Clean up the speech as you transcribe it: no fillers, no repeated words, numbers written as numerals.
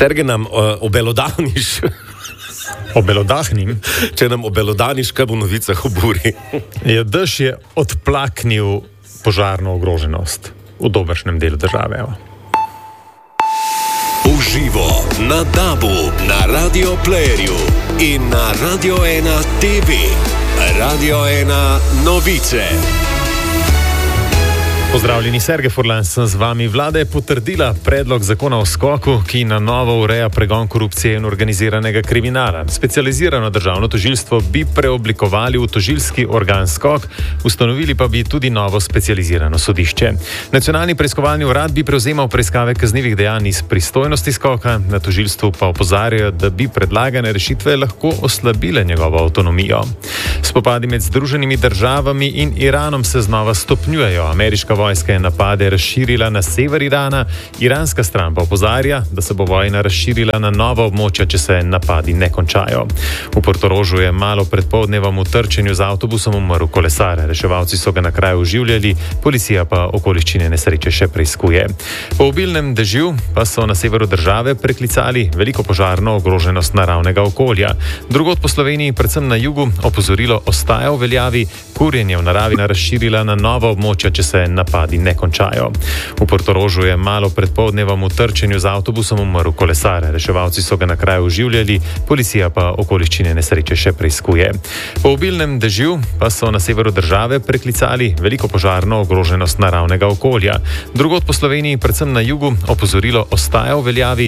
Sergej, nam obelodaniš. Obelodahnim? Če nam obelodaniš, kaj bo novicah o buri. Dež je odplaknil požarno ogroženost v dobršnem delu države. Uživo na DAB-u, na Radio Playerju in na Radio 1 TV. Radio 1 novice. Pozdravljeni, Sergej Furlan sem z vami. Vlada je potrdila predlog zakona o skoku, ki na novo ureja pregon korupcije in organiziranega kriminala. Specializirano državno tožilstvo bi preoblikovali v tožilski organ skok, ustanovili pa bi tudi novo specializirano sodišče. Nacionalni preiskovalni urad bi prevzemal preiskave kaznivih dejanj iz pristojnosti skoka, na tožilstvu pa opozarjajo, da bi predlagane rešitve lahko oslabile njegovo avtonomijo. Spopadi med Združenimi državami in Iranom se znova stopnjujejo. Ameriška vojska je napade razširila na sever Irana, iranska stran pa opozarja, da se bo vojna razširila na nova območja, če se napadi ne končajo. V Portorožu je malo pred poldnevom v trčenju z avtobusom umrl kolesar. Reševalci so ga na kraju oživljali, policija pa okoliščine nesreče še preiskuje. Po obilnem dežju pa so na severu države preklicali veliko požarno ogroženost naravnega okolja. Drugod po Sloveniji, predvsem na jugu, opozorilo ostaja v veljavi, kurjenje v naravi razširila na nova območja, če se napadi ne končajo. V Portorožu je malo pred poldnevom v trčenju z avtobusom umrl kolesar. Reševalci so ga na kraju oživljali, policija pa okoliščine nesreče še preiskuje. Po obilnem dežju pa so na severu države preklicali veliko požarno ogroženost naravnega okolja. Drugod po Sloveniji, predvsem na jugu, opozorilo ostaja v veljavi,